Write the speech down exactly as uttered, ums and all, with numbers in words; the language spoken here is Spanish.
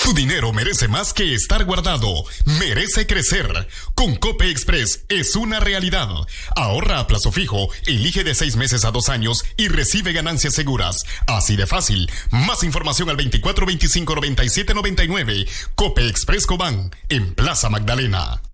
Tu dinero merece más que estar guardado, merece crecer. Con Cope Express es una realidad. Ahorra a plazo fijo, elige de seis meses a dos años y recibe ganancias seguras. Así de fácil. Más información al veinticuatro veinticinco noventa y siete noventa y nueve. Cope Express Cobán, en Plaza Magdalena.